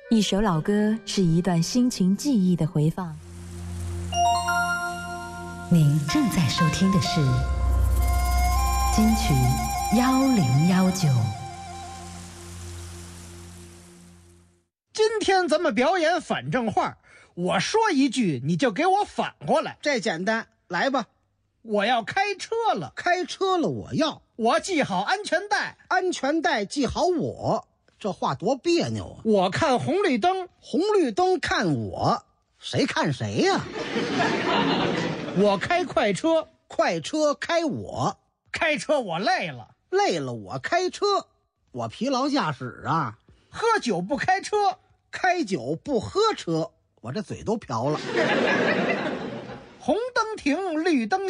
一首老歌是一段心情记忆的回放。 您正在收听的是金曲1019。 今天咱们表演反正话，我说一句你就给我反过来。 这简单，来吧。 我要开车了， 开车了我系好安全带， 安全带系好我。这话多别扭啊！ 我看红绿灯， 红绿灯看我，谁看谁呀？ 我开快车， 快车开我， 开车我累了， 累了我开车，我疲劳驾驶啊。 喝酒不开车， 开酒不喝车，我这嘴都瓢了。 红灯停，绿灯